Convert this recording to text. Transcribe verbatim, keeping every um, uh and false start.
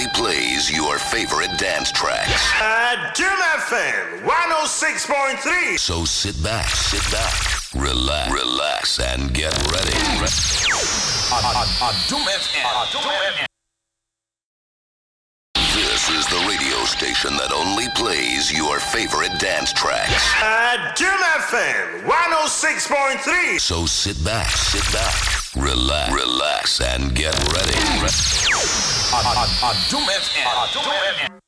plays your favorite dance tracks. Uh, Doom F M one oh six point three. So sit back, sit back, relax, relax, and get ready. Doom F M. This is the radio station that only plays your favorite dance tracks. Uh, Doom F M one oh six point three. So sit back, sit back, relax, relax, and get ready. Doom F M.